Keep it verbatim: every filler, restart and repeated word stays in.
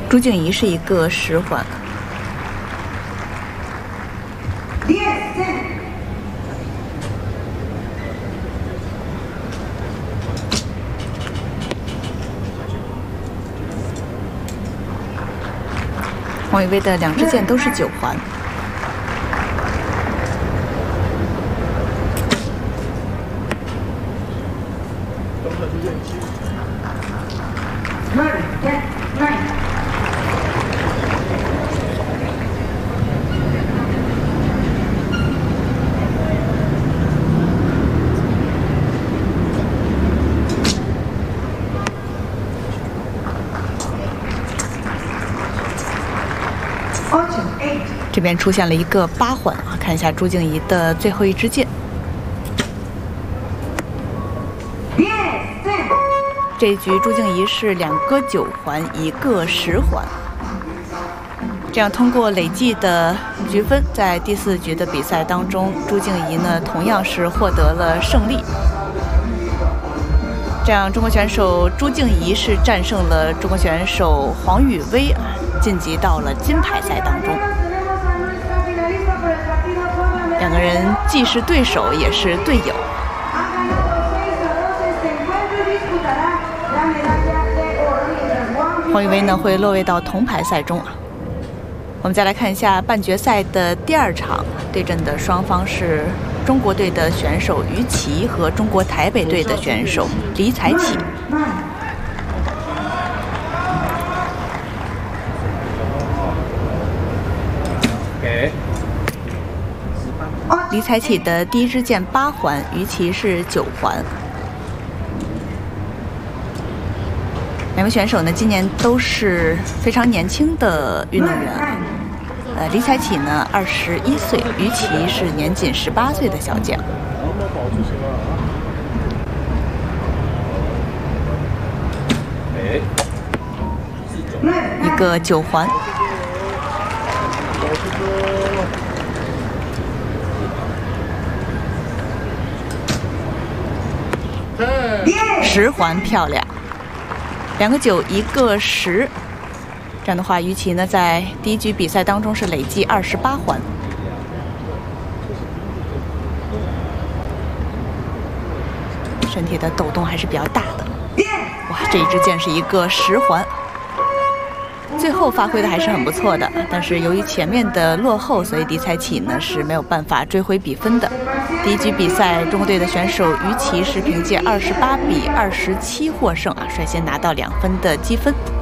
朱静怡是一个十环。黄雨薇的两支箭都是九环。 这边出现了一个八环啊，看一下朱静怡的最后一支箭。这一局朱静怡是两个九环，一个十环。这样通过累计的局分，在第四局的比赛当中，朱静怡呢同样是获得了胜利。这样，中国选手朱静怡是战胜了中国选手黄雨薇啊，晋级到了金牌赛当中。 两个人既是对手，也是队友。黄雨薇呢会落位到铜牌赛中啊。我们再来看一下半决赛的第二场，对阵的双方是中国队的选手于琦和中国台北队的选手李彩启。 李彩启的第一支箭八环，于琦是九环。两位选手呢，今年都是非常年轻的运动员。呃，李彩启呢二十一岁，于琦是年仅十八岁的小将。一个九环。 十环漂亮，两个九，一个十。这样的话，于琦呢在第一局比赛当中是累计二十八环。身体的抖动还是比较大的。哇，这一支箭是一个十环。最后发挥的还是很不错的，但是由于前面的落后，所以李彩启呢是没有办法追回比分的。第一局比赛，中国队的选手于琦是凭借二十八比二十七获胜啊，率先拿到两分的积分。